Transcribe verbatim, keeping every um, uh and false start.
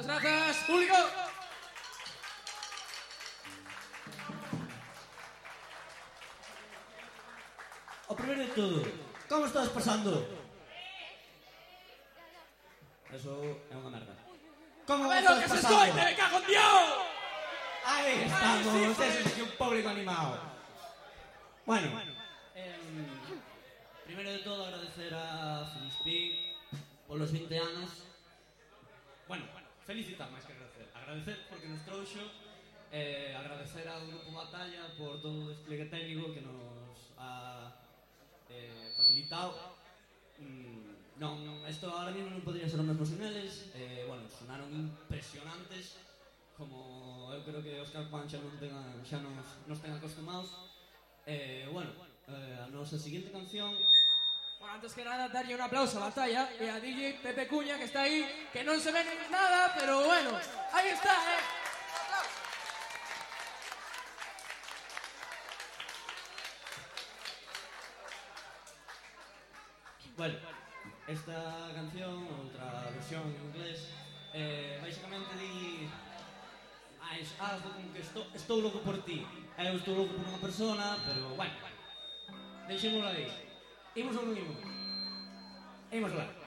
gracias, público. O primeiro de todo, como estás pasando? Eso é unha merda. Como A ver, lo estás que se pasando? escoite, me cago en Dios. Aí estamos, Ay, sí, ese sí que é un público animado. Bueno, eh, primeiro de todo agradecer a Filispín polos vinte anos. Bueno, felicitar máis que agradecer. Agradecer porque nos trouxo, eh, agradecer ao Grupo Batalla por todo o despliegue técnico que nos ha eh, facilitado. Mm, non, isto ahora mismo non podría ser o mesmo sin eles. Eh, bueno, sonaron impresionantes, como eu creo que Óscar Juan xa non tenga, xa nos, nos ten acostumados. Eh, bueno, eh, a nosa seguinte canción. Bueno, antes que nada, darlle un aplauso a Batalla e a D J Pepe Cuña, que está aí, que non se ve nada, pero bueno, aí está, eh. Bueno, esta canción, outra versión en inglés, eh, basicamente di máis algo como que estou, estou loco por ti. Eu estou loco por unha persona, pero bueno, deixémoslo aí. Imos ao mínimo. Imos lá.